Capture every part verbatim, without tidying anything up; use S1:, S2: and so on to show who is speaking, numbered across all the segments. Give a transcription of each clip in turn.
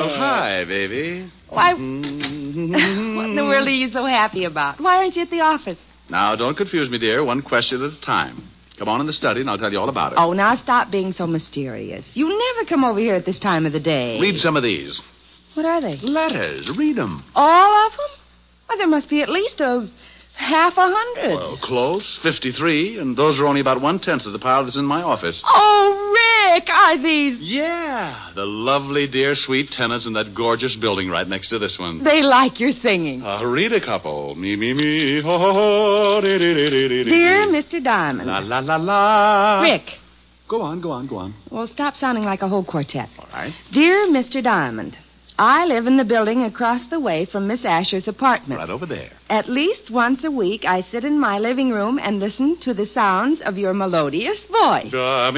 S1: Well, hi, baby.
S2: Why, what in the world are you so happy about? Why aren't you at the office?
S1: Now, don't confuse me, dear. One question at a time. Come on in the study, and I'll tell you all about it.
S2: Oh, now stop being so mysterious. You never come over here at this time of the day.
S1: Read some of these.
S2: What are they?
S1: Letters. Read them.
S2: All of them? Well, there must be at least a half a hundred.
S1: Well, close. fifty-three, and those are only about one-tenth of the pile that's in my office.
S2: Oh, Rick, are these...
S1: Yeah, the lovely, dear, sweet tenants in that gorgeous building right next to this one.
S2: They like your singing.
S1: Uh, read a couple. Me, me, me, ho, ho, ho, dee, dee, dee, dee, dee,
S2: Dear Mister Diamond.
S1: La, la, la, la.
S2: Rick.
S1: Go on, go on, go on.
S2: Well, stop sounding like a whole quartet.
S1: All right.
S2: Dear Mister Diamond, I live in the building across the way from Miss Asher's apartment.
S1: Right over there.
S2: At least once a week, I sit in my living room and listen to the sounds of your melodious voice.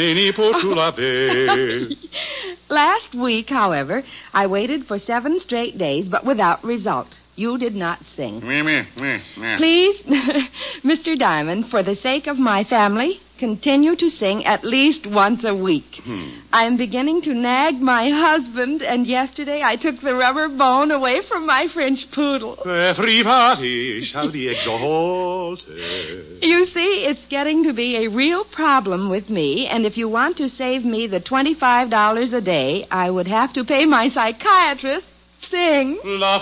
S2: Last week, however, I waited for seven straight days, but without result. You did not sing.
S1: Me, me, me, me.
S2: Please, Mister Diamond, for the sake of my family, continue to sing at least once a week.
S1: Hmm.
S2: I am beginning to nag my husband, and yesterday I took the rubber bone away from my French poodle.
S1: Everybody shall be exalted.
S2: You see, it's getting to be a real problem with me, and if you want to save me the twenty-five dollars a day, I would have to pay my psychiatrist. Sing.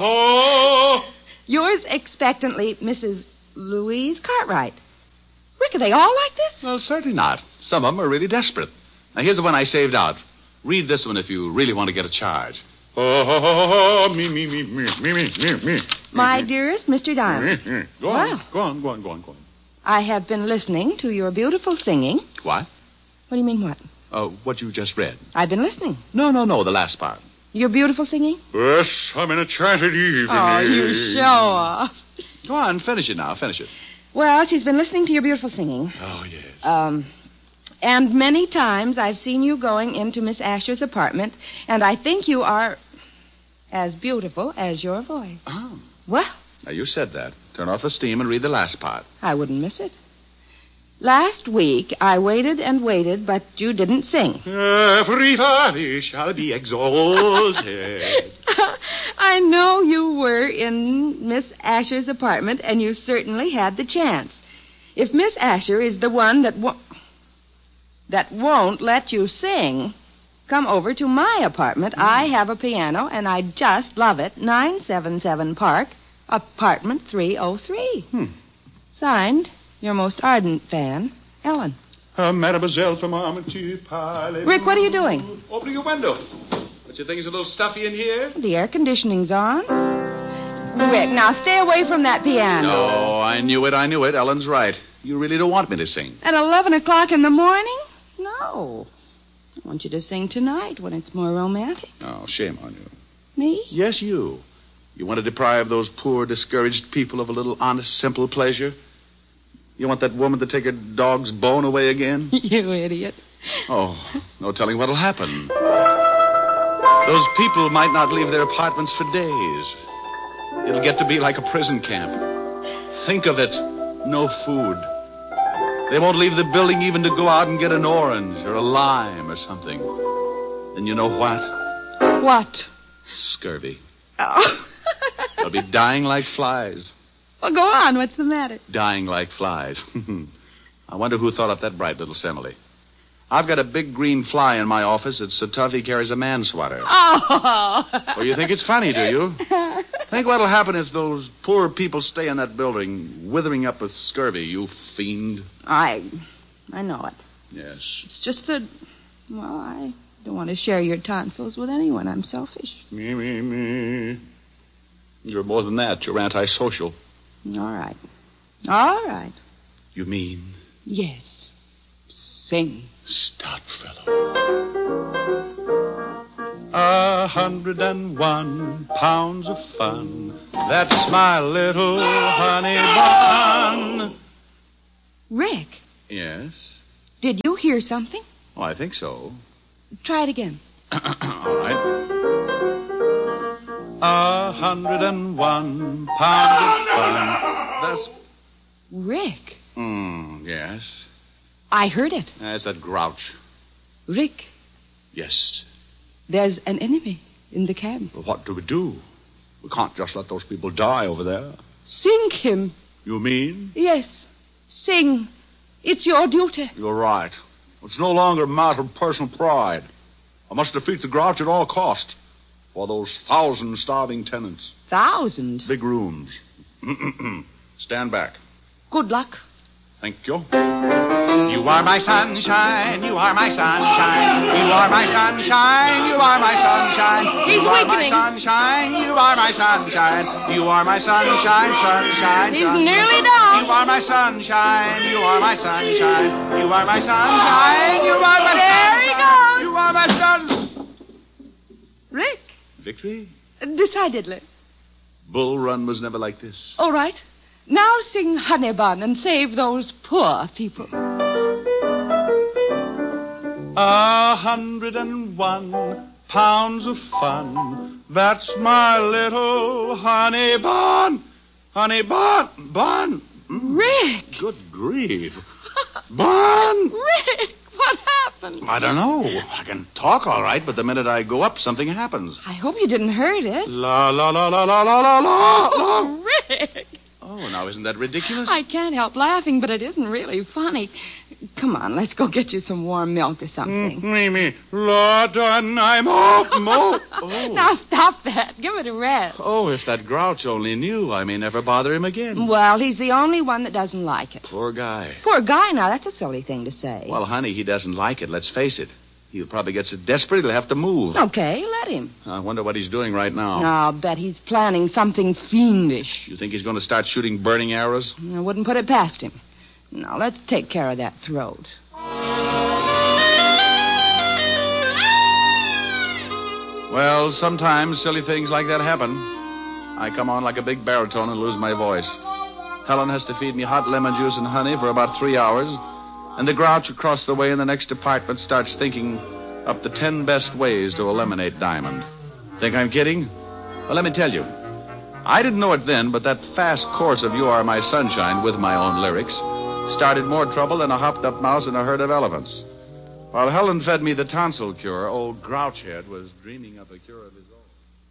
S1: La-ho.
S2: Yours expectantly, Missus Louise Cartwright. Rick, are they all like this?
S1: Well, certainly not. Some of them are really desperate. Now, here's the one I saved out. Read this one if you really want to get a charge. Oh, ho, ho, ho, me, me, me, me, me, me, me, me.
S2: My
S1: me,
S2: dearest Mister Diamond.
S1: Me, me. Go
S2: Wow.
S1: on, go on, go on, go on, go on.
S2: I have been listening to your beautiful singing.
S1: What?
S2: What do you mean, what?
S1: Uh, what you just read.
S2: I've been listening.
S1: No, no, no, the last part.
S2: Your beautiful singing?
S1: Yes, I'm in a enchanted evening.
S2: Oh, you show off.
S1: Go on, finish it now, finish it.
S2: Well, she's been listening to your beautiful singing.
S1: Oh, yes.
S2: Um, and many times I've seen you going into Miss Asher's apartment, and I think you are as beautiful as your voice.
S1: Oh.
S2: Well,
S1: Now, you said that. Turn off the steam and read the last part.
S2: I wouldn't miss it. Last week, I waited and waited, but you didn't sing.
S1: Everybody shall be exalted.
S2: I know you were in Miss Asher's apartment, and you certainly had the chance. If Miss Asher is the one that wo- that won't let you sing, come over to my apartment. Mm. I have a piano, and I just love it. nine seventy-seven Park, apartment three oh three.
S1: Hmm.
S2: Signed, your most ardent fan, Ellen.
S1: Uh, Mademoiselle from Armitage Pile.
S2: Rick, what are you doing?
S1: Opening a window. Don't you think it's a little stuffy in here?
S2: The air conditioning's on. Rick, now stay away from that piano.
S1: No, I knew it, I knew it. Ellen's right. You really don't want me to sing.
S2: At eleven o'clock in the morning? No. I want you to sing tonight when it's more romantic.
S1: Oh, shame on you.
S2: Me?
S1: Yes, you. You want to deprive those poor, discouraged people of a little honest, simple pleasure? You want that woman to take her dog's bone away again?
S2: You idiot.
S1: Oh, no telling what'll happen. Those people might not leave their apartments for days. It'll get to be like a prison camp. Think of it. No food. They won't leave the building even to go out and get an orange or a lime or something. And you know what?
S2: What?
S1: Scurvy.
S2: Oh.
S1: They'll be dying like flies.
S2: Well, go on. What's the matter?
S1: Dying like flies. I wonder who thought up that bright little simile. I've got a big green fly in my office that's so tough he carries a man swatter.
S2: Oh.
S1: Well, you think it's funny, do you? Think what'll happen if those poor people stay in that building, withering up with scurvy, you fiend.
S2: I... I know it.
S1: Yes.
S2: It's just that... Well, I don't want to share your tonsils with anyone. I'm selfish.
S1: Me, me, me. You're more than that. You're antisocial.
S2: All right. All right.
S1: You mean?
S2: Yes. Sing.
S1: Stout fellow. A hundred and one pounds of fun. That's my little honey bun.
S2: Rick.
S1: Yes?
S2: Did you hear something?
S1: Oh, I think so.
S2: Try it again.
S1: All right. A hundred and one pounds of fun. That's...
S2: Rick.
S1: Hmm, yes.
S2: I heard it.
S1: That's that grouch.
S2: Rick.
S1: Yes.
S2: There's an enemy. in the camp.
S1: Well, what do we do? We can't just let those people die over there.
S2: Sink him.
S1: You mean?
S2: Yes. Sing. It's your duty.
S1: You're right. It's no longer a matter of personal pride. I must defeat the Grouch at all cost. For those thousand starving tenants.
S2: Thousand?
S1: Big rooms. Stand back.
S2: Good luck.
S1: Thank you.
S3: You are my sunshine, you are my sunshine, you are my sunshine, you are my sunshine.
S2: He's
S3: you are
S2: weakening.
S3: my sunshine, you are my sunshine, you are my sunshine, sunshine.
S2: He's
S3: sunshine.
S2: nearly down.
S3: You are my sunshine, you are my sunshine, you are my sunshine, you are my
S2: There he
S3: sunshine,
S2: goes.
S3: you are my sun.
S2: Rick,
S1: Victory?
S2: decidedly.
S1: Bull Run was never like this.
S2: All right. Now sing Honey Bun and save those poor people.
S3: A hundred and one pounds of fun. That's my little honey bun. Honey bun, bun. Mm,
S2: Rick!
S3: Good grief. Bun!
S2: Rick, what happened?
S1: I don't know. I can talk all right, but the minute I go up, something happens.
S2: I hope you didn't hurt it.
S3: La la la la la la la la.
S2: Oh, Rick!
S1: Oh, now isn't that ridiculous?
S2: I can't help laughing, but it isn't really funny. Come on, let's go get you some warm milk or something.
S3: Mimi, Lord, I'm off, mo.
S1: Oh.
S2: Now stop that. Give it a rest.
S1: Oh, if that Grouch only knew, I may never bother him again.
S2: Well, he's the only one that doesn't like it.
S1: Poor guy.
S2: Poor guy, now, that's a silly thing to say.
S1: Well, honey, he doesn't like it. Let's face it. He'll probably get so desperate he'll have to move.
S2: Okay, let him.
S1: I wonder what he's doing right now.
S2: I'll bet he's planning something fiendish.
S1: You think he's going to start shooting burning arrows?
S2: I wouldn't put it past him. Now, let's take care of that throat.
S1: Well, sometimes silly things like that happen. I come on like a big baritone and lose my voice. Helen has to feed me hot lemon juice and honey for about three hours, and the Grouch across the way in the next apartment starts thinking up the ten best ways to eliminate Diamond. Think I'm kidding? Well, let me tell you. I didn't know it then, but that fast course of You Are My Sunshine with my own lyrics started more trouble than a hopped-up mouse in a herd of elephants. While Helen fed me the tonsil cure, old Grouchhead was dreaming up a cure of his own.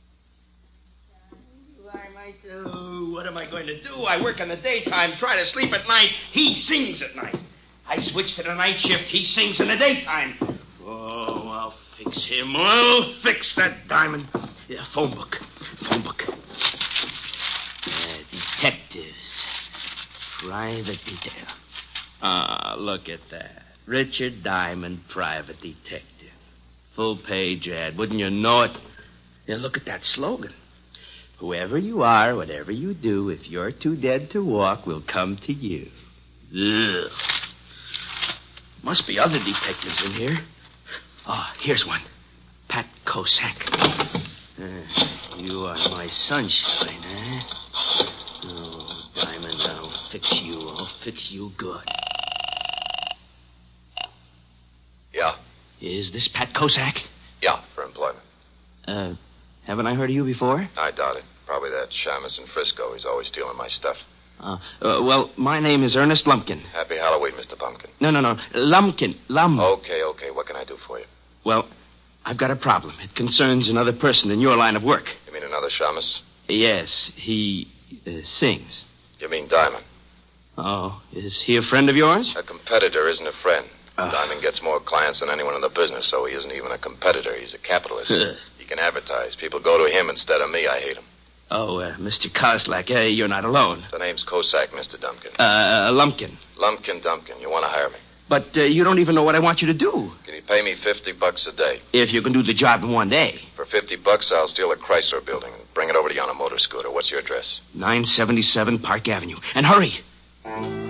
S4: You are my soul. What am I going to do? I work in the daytime, try to sleep at night. He sings at night. I switch to the night shift. He sings in the daytime. Oh, I'll fix him. I'll fix that Diamond. Yeah, phone book. Phone book. Uh, detectives. Private detail. Ah, look at that. Richard Diamond, private detective. Full page ad. Wouldn't you know it? Yeah, look at that slogan. Whoever you are, whatever you do, if you're too dead to walk, we'll come to you. Ugh. Must be other detectives in here. Oh, here's one. Pat Kosak. Uh, you are my sunshine, eh? Oh, Diamond, I'll fix you. I'll fix you good.
S5: Yeah,
S4: Is this Pat Kosak?
S5: yeah, for employment.
S4: Uh, haven't I heard of you before?
S5: I doubt it. Probably that Shamus in Frisco. He's always stealing my stuff.
S4: Uh, uh, well, my name is Ernest Lumpkin.
S5: Happy Halloween, Mister Pumpkin.
S4: No, no, no. Lumpkin. Lum.
S5: Okay, okay. What can I do for you?
S4: Well, I've got a problem. It concerns another person in your line of work.
S5: You mean another Shamus?
S4: Yes, he uh, sings.
S5: You mean Diamond?
S4: Oh, is he a friend of yours?
S5: A competitor isn't a friend.
S4: Uh.
S5: Diamond gets more clients than anyone in the business, so he isn't even a competitor. He's a capitalist.
S4: Huh.
S5: He can advertise. People go to him instead of me. I hate him.
S4: Oh, uh, Mister Koslak, uh, you're not alone.
S5: The name's Kosak, Mister Dumpkin.
S4: Uh, Lumpkin.
S5: Lumpkin Dumpkin. You want to hire me?
S4: But uh, you don't even know what I want you to do.
S5: Can you pay me fifty bucks a day?
S4: If you can do the job in one day.
S5: For fifty bucks, I'll steal a Chrysler building and bring it over to you on a motor scooter. What's your address?
S4: nine seventy-seven Park Avenue. And hurry.